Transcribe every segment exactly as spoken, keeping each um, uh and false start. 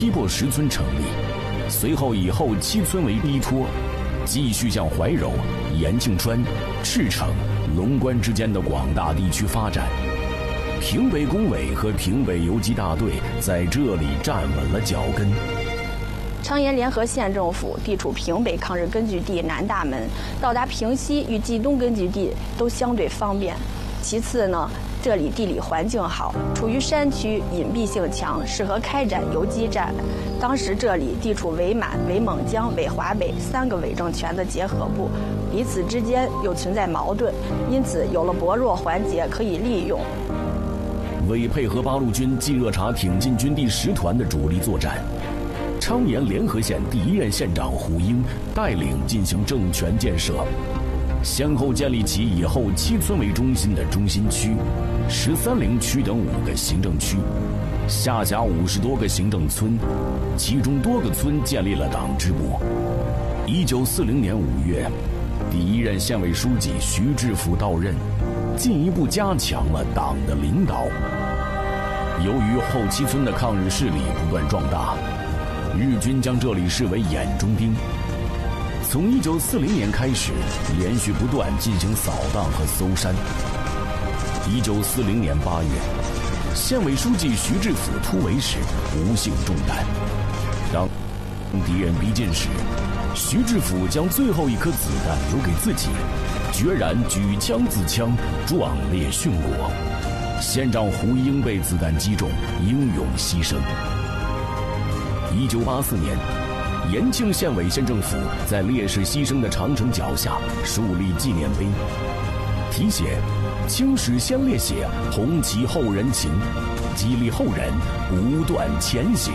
击破石村成立，随后以后七村为依托，继续向怀柔、延庆川、赤城、龙关之间的广大地区发展。平北工委和平北游击大队在这里站稳了脚跟。 昌延联合县政府地处平北抗日根据地南大门，到达平西与冀东根据地都相对方便。其次呢，这里地理环境好，处于山区，隐蔽性强，适合开展游击战。当时这里地处伪满、伪蒙江、伪华北三个伪政权的结合部，彼此之间又存在矛盾，因此有了薄弱环节可以利用。 为配合八路军冀热察挺进军第十团的主力作战，昌延联合县第一任县长胡英带领进行政权建设，先后建立起以后七村为中心的中心区、十三陵区等五个行政区，下辖五十多个行政村，其中多个村建立了党支部。一九四零年五月，第一任县委书记徐志甫到任，进一步加强了党的领导。由于后七村的抗日势力不断壮大，日军将这里视为眼中钉。从一九四零年开始，连续不断进行扫荡和搜山。一九四零年八月，县委书记徐志甫突围时无幸中弹。当敌人逼近时，徐志甫将最后一颗子弹留给自己，决然举枪自枪，壮烈殉国。县长胡英被子弹击中，英勇牺牲。一九八四年，延庆县委县政府在烈士牺牲的长城脚下树立纪念碑，题写“青史先烈血，红旗后人情”，激励后人不断前行。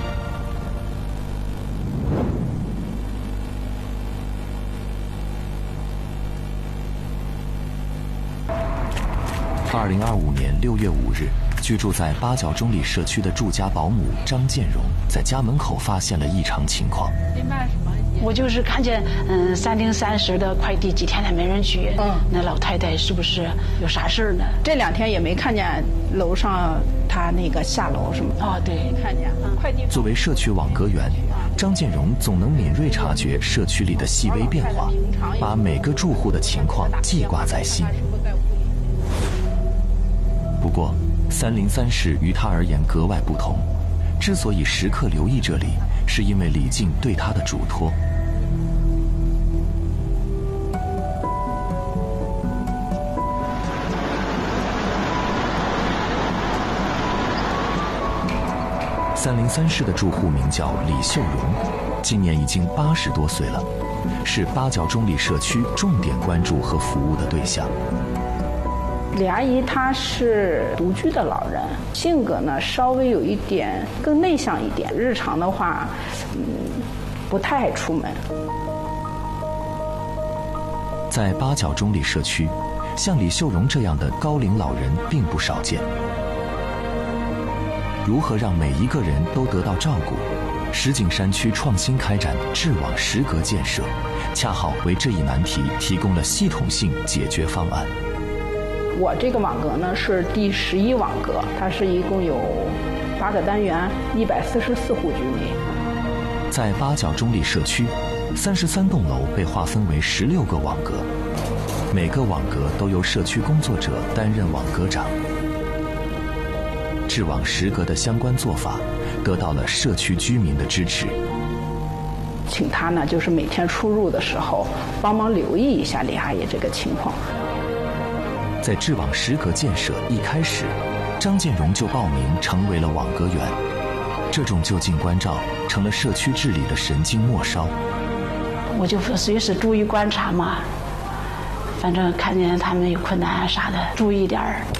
二零二五年六月五日，居住在八角中里社区的住家保姆张建荣在家门口发现了异常情况。 我就是看见，嗯，三零三十的快递几天也没人取，嗯，那老太太是不是有啥事儿呢？ 这两天也没看见楼上他那个下楼什么的。 哦，对， 没看见。嗯，快递。 作为社区网格员，张建荣总能敏锐察觉社区里的细微变化，把每个住户的情况记挂在心。不过，三零三室于他而言格外不同。之所以时刻留意这里，是因为李静对他的嘱托。三零三室的住户名叫李秀荣，今年已经八十多岁了，是八角中里社区重点关注和服务的对象。 李阿姨她是独居的老人，性格呢稍微有一点更内向一点，日常的话，嗯，不太爱出门。 在八角中里社区，像李秀荣这样的高龄老人并不少见。如何让每一个人都得到照顾？石景山区创新开展智网石阁建设，恰好为这一难题提供了系统性解决方案。 我这个网格呢是第十一网格，它是一共有八个单元，一百四十四户居民。 在八角中里社区，三十三栋楼被划分为十六个网格，每个网格都由社区工作者担任网格长。智网石阁的相关做法得到了社区居民的支持。 请他呢，就是每天出入的时候帮忙留意一下李阿姨这个情况。 在智网石阁建设一开始，张建荣就报名成为了网格员。这种就近关照成了社区治理的神经末梢。 我就随时注意观察嘛，反正看见他们有困难啥的，注意点儿。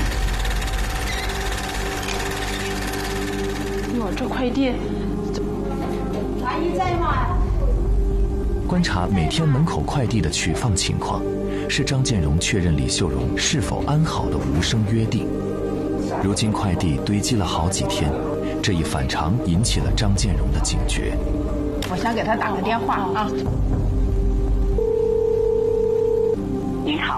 哟，这快递， 阿姨在吗？ 观察每天门口快递的取放情况，是张建荣确认李秀荣是否安好的无声约定。如今快递堆积了好几天，这一反常引起了张建荣的警觉。 我想给他打个电话啊。 您好，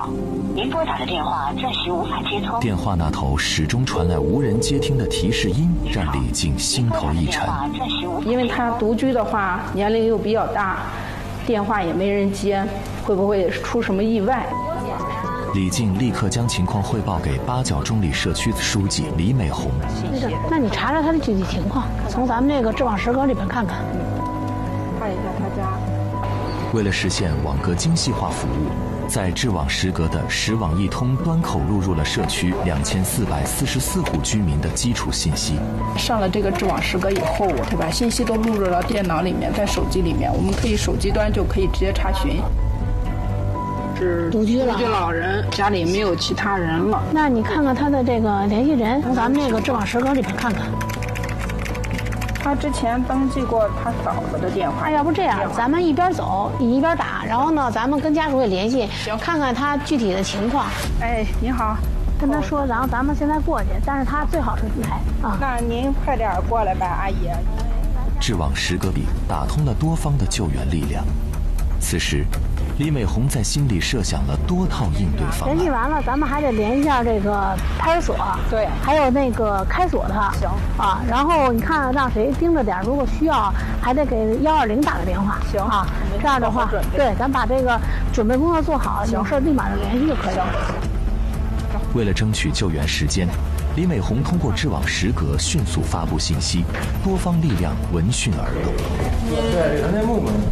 您拨打的电话暂时无法接通。 电话那头始终传来无人接听的提示音，让李静心头一沉。 因为他独居的话，年龄又比较大，电话也没人接，会不会出什么意外？ 李静立刻将情况汇报给八角中里社区书记李美红。 那你查查他的具体情况，从咱们这个质网十格里边看看。 看一下他家。 为了实现网格精细化服务，在质网十格的实网一通端口录入了社区两千四百四十四户居民的基础信息。 上了这个质网十格以后，我会把信息都录入到电脑里面，在手机里面，我们可以手机端就可以直接查询。是独居了， 独居老人，家里没有其他人了。 那你看看他的这个联系人，从咱们这个质网十格里边看看。 他之前登记过他嫂子的电话。 哎，要不这样，咱们一边走，你一边打，然后呢，咱们跟家属也联系，看看他具体的情况。 哎，你好， 跟他说，然后咱们现在过去，但是他最好是来啊。 那您快点过来吧，阿姨。 质网十格里打通了多方的救援力量。此时，李美红在心里设想了多套应对方案。 联系完了，咱们还得联系一下这个派出所， 对， 还有那个开锁的。 行啊，然后你看让谁盯着点，如果需要，还得给幺二零打个电话。 行啊，这样的话，对，咱把这个准备工作做好，有事立马就联系就可以了。 为了争取救援时间，李美红通过质网十格迅速发布信息，多方力量闻讯而动。 对，刚才木门。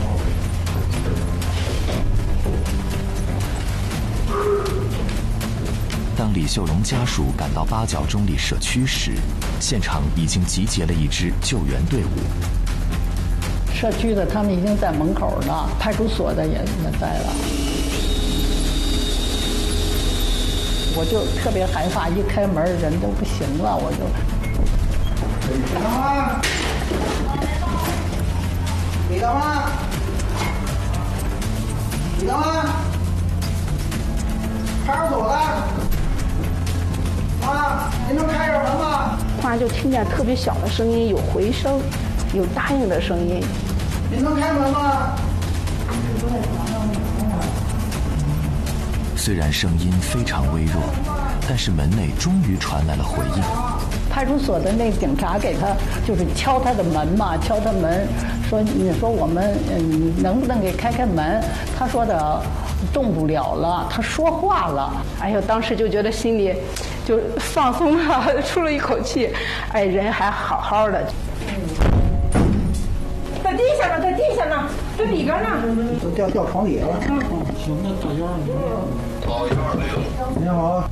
当李秀荣家属赶到八角中里社区时，现场已经集结了一支救援队伍。 社区的他们已经在门口了，派出所的也也在了。我就特别害怕，一开门人都不行了，我就。 李大妈，李大妈，李大妈，派出所的。妈，您能开点门吗？ 突然就听见特别小的声音，有回声，有答应的声音。 您能开门吗？ 虽然声音非常微弱，但是门内终于传来了回应。 派出所的那警察给他就是敲他的门嘛，敲他门，说你说我们嗯能不能给开开门？他说的动不了了，他说话了。 哎呦，当时就觉得心里就放松了，出了一口气。哎，人还好好的。在地下呢，在地下呢，在里边呢。 都掉掉床底下了。嗯，行，那打幺二零。打幺二零。你好。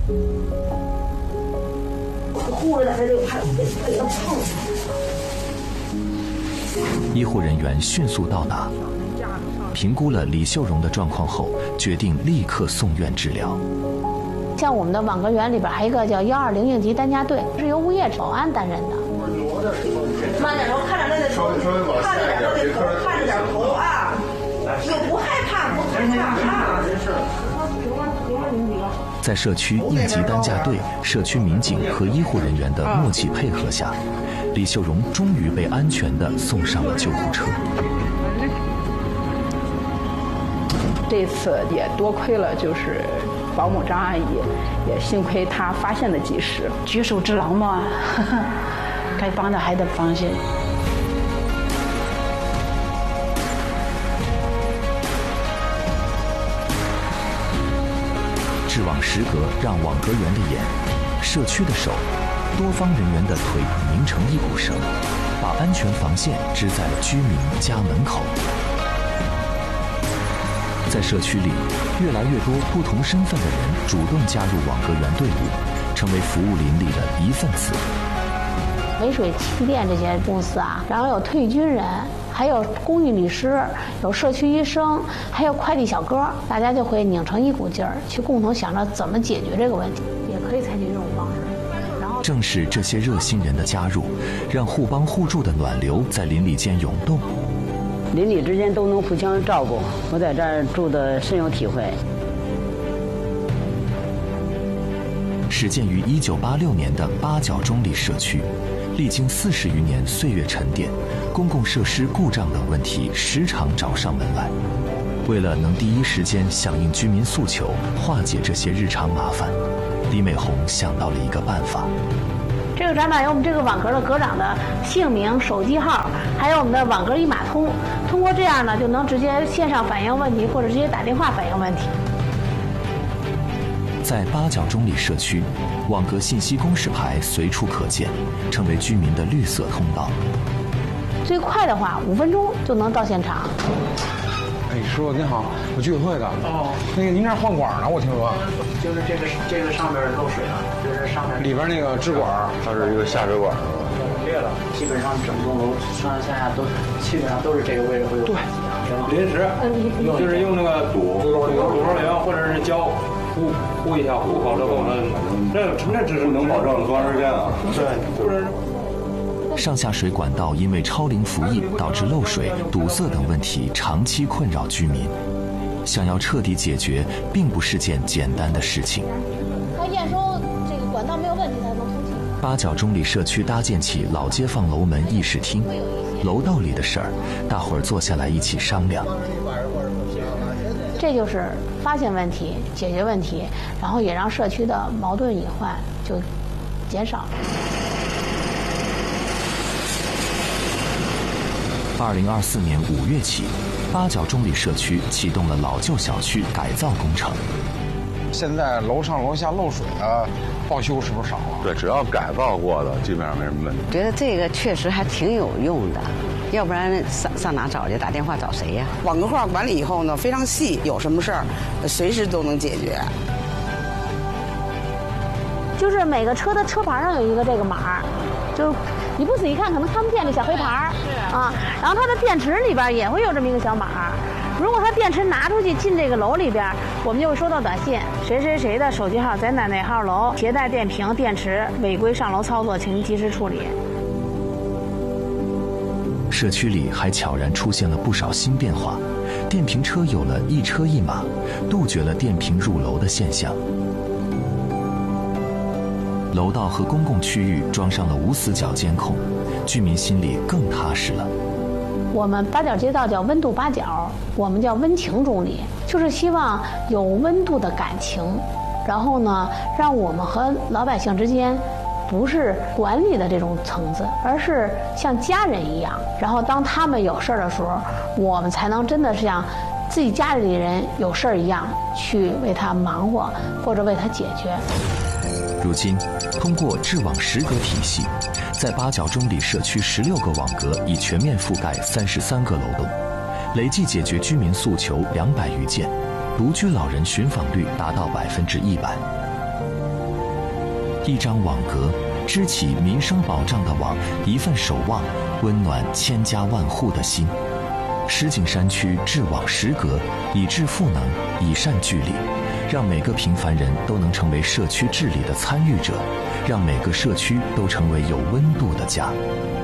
护着他就怕被他碰。医护人员迅速到达，评估了李秀荣的状况后，决定立刻送院治疗。 像我们的网格员里边还有一个叫幺二零应急担架队，是由物业保安担任的。 慢点，我看着他的头，看着点他的头，看着点头啊，又不害怕，不害怕啊。 在社区应急担架队、社区民警和医护人员的默契配合下，李秀荣终于被安全地送上了救护车。 这次也多亏了就是保姆张阿姨，也幸亏她发现的及时， 举手之劳嘛，该帮的还得帮些。 质网十格让网格员的眼、社区的手、多方人员的腿拧成一股绳，把安全防线支在了居民家门口。在社区里，越来越多不同身份的人主动加入网格员队伍，成为服务邻里的一份子。 潍水气电这些公司啊，然后有退役军人，还有公益律师，有社区医生，还有快递小哥，大家就会拧成一股劲儿，去共同想着怎么解决这个问题，也可以采取这种方式。然后， 正是这些热心人的加入，让互帮互助的暖流在邻里间涌动。 邻里之间都能互相照顾，我在这儿住的深有体会。 始建于一九八六年的八角中里社区，历经四十余年岁月沉淀，公共设施故障等问题时常找上门来。 为了能第一时间响应居民诉求，化解这些日常麻烦，李美红想到了一个办法。 这个展板有我们这个网格的格长的姓名、手机号，还有我们的网格一码通。通过这样呢，就能直接线上反映问题，或者直接打电话反映问题。 在八角中里社区，网格信息公示牌随处可见，成为居民的绿色通道。 最快的话，五分钟就能到现场。 哎，师傅您好，我居委会的。哦，那个您这儿换管呢？我听说。 就是这个这个上面漏水了，就是上面里边那个支管， 它是一个下水管，裂了。基本上整栋楼上上下下都基本上都是这个位置会有。 对，临时就是用那个堵堵漏灵或者是胶糊糊一下，糊好之后呢，这这只是能保证多长时间啊？对，就是。 上下水管道因为超龄服役导致漏水、堵塞等问题长期困扰居民，想要彻底解决，并不是件简单的事情。 他验收这个管道没有问题才能通气。 八角中里社区搭建起老街坊楼门议事厅，楼道里的事儿，大伙儿坐下来一起商量。 这就是发现问题、解决问题，然后也让社区的矛盾隐患就减少了。 二零二四年五月起，八角中里社区启动了老旧小区改造工程。 现在楼上楼下漏水的报修是不是少了？ 对，只要改造过的，基本上没什么问题。 觉得这个确实还挺有用的，要不然上上哪找去？打电话找谁呀？ 网格化管理以后呢，非常细，有什么事儿随时都能解决。 就是每个车的车牌上有一个这个码，就是你不仔细看可能看不见这小黑牌儿啊。然后它的电池里边也会有这么一个小码。如果它电池拿出去进这个楼里边，我们就会收到短信：谁谁谁的手机号在哪哪号楼携带电瓶、电池违规上楼操作，请及时处理。 社区里还悄然出现了不少新变化，电瓶车有了一车一码，杜绝了电瓶入楼的现象。楼道和公共区域装上了无死角监控，居民心里更踏实了。 我们八角街道叫温度八角，我们叫温情中里，就是希望有温度的感情，然后呢，让我们和老百姓之间不是管理的这种层次，而是像家人一样。然后当他们有事儿的时候，我们才能真的是像自己家里人有事儿一样去为他忙活或者为他解决。 如今，通过智网十格体系，在八角中里社区十六个网格已全面覆盖三十三个楼栋，累计解决居民诉求两百余件，独居老人寻访率达到百分之一百。一张网格，支起民生保障的网，一份守望，温暖千家万户的心。石景山区智网十格，以智赋能，以善聚力，让每个平凡人都能成为社区治理的参与者，让每个社区都成为有温度的家。